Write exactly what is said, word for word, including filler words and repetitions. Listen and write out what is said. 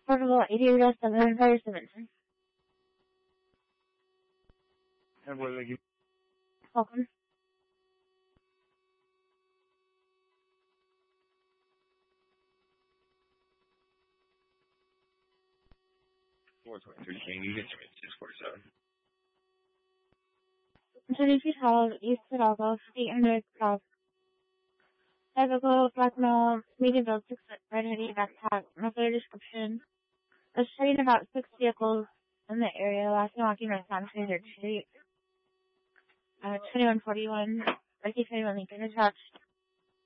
Portable eighty Rudolph seven Empire seven. And what did they give? Welcome. four twenty-three King, you get to me six forty-seven. thirty feet tall, East Hidalgo, feet under cross. Typical black male, medium build, six foot, red hoodie, backpack, no further description. Was trading about six vehicles in the area, last time walking around San Street. Uh, twenty-one forty-one, Ricky twenty-one Lincoln attached.